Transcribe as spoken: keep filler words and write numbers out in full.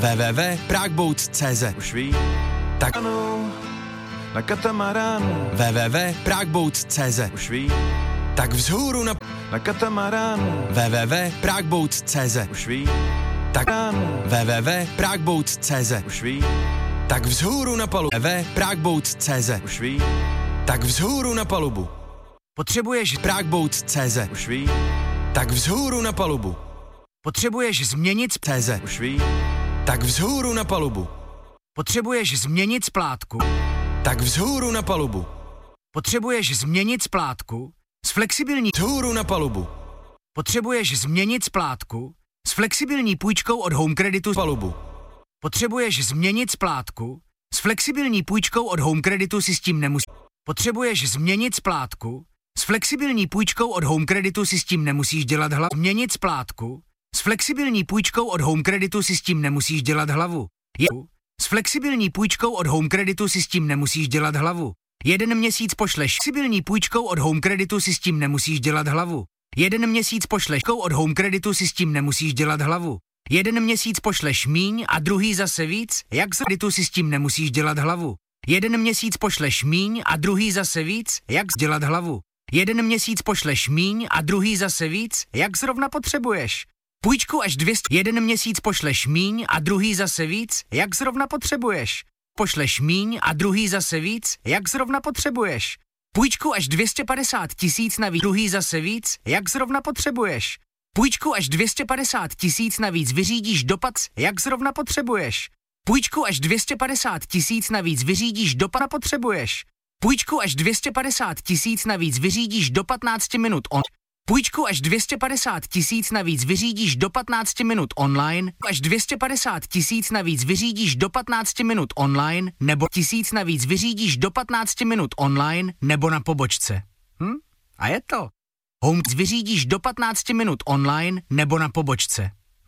w w w tečka pragbouc tečka c z. Už ví, Tak ano, na katamaránu. w w w tečka pragbouc tečka c z. Už ví, Tak vzhůru na na katamaránu. w w w tečka pragbouc tečka c z. Už ví, Tak ránu. w w w tečka pragbouc tečka c z. Už ví, Tak vzhůru na palubu. w w w tečka pragbouc tečka c z. už ví, Tak vzhůru na palubu. Potřebuješ pragbouc tečka c z. už ví, Tak vzhůru na palubu. Potřebuješ změnit C Z. už ví, Tak vzhůru na palubu. Potřebuješ změnit splátku. Tak vzhůru na palubu. Potřebuješ změnit splátku. S flexibilní vzhůru na palubu. Potřebuješ změnit splátku. S flexibilní půjčkou od Home Creditu palubu. Potřebuješ změnit splátku. S flexibilní půjčkou od Home Creditu si s tím nemusíš. Potřebuješ změnit splátku. S flexibilní půjčkou od Home Creditu si s tím nemusíš dělat hlavu. Změnit splátku. S flexibilní půjčkou od Home Creditu si s tím nemusíš dělat hlavu. Je- S flexibilní půjčkou od Home Creditu si s tím nemusíš dělat hlavu. Jeden měsíc pošleš. Flexibilní půjčkou od Home Creditu si s tím nemusíš dělat hlavu. Jeden měsíc pošleš. Od Home Creditu si s tím nemusíš dělat hlavu. Jeden měsíc pošleš míň a druhý zase víc. Jak z kreditu si s tím nemusíš dělat hlavu. Jeden měsíc pošleš míň a druhý zase víc. Jak dělat hlavu. Jeden měsíc pošleš míň a druhý zase víc. Jak zrovna potřebuješ. Půjčku až dvě stě. Jeden měsíc pošleš míň a druhý zase víc. Jak zrovna potřebuješ. Pošleš míň a druhý zase víc. Jak zrovna potřebuješ. Půjčku až dvě stě padesát tisíc navíc. Druhý zase víc. Jak zrovna potřebuješ. Půjčku až dvě stě padesát tisíc navíc vyřídíš do pac, jak zrovna potřebuješ. Půjčku až dvě stě padesát tisíc navíc vyřídíš do pana potřebuješ. Půjčku až dvě stě padesát tisíc navíc vyřídíš do patnácti minut on. Půjčku až dvě stě padesát tisíc navíc vyřídíš do patnácti minut online. Až dvě stě padesát tisíc navíc vyřídíš do patnácti minut online nebo tisíc navíc vyřídíš do patnácti minut online nebo na pobočce. Hm? A je to. Home vyřídíš do patnácti minut online nebo na pobočce.